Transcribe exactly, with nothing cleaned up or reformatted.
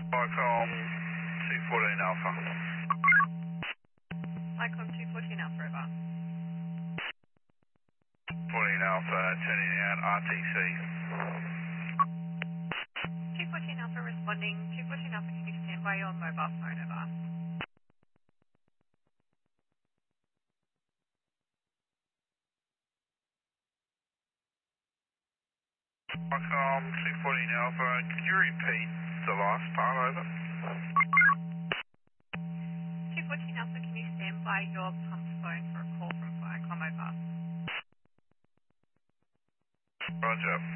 Icon two fourteen Alpha. Icon two fourteen Alpha, over. fourteen Alpha, turning out R T C. two fourteen Alpha responding. two fourteen Alpha, can you stand by your mobile phone, over? Icon two fourteen Alpha, could you repeat the last part, over? two fourteen Alpha, can you stand by your pump phone for a call from Viacom, over? Roger.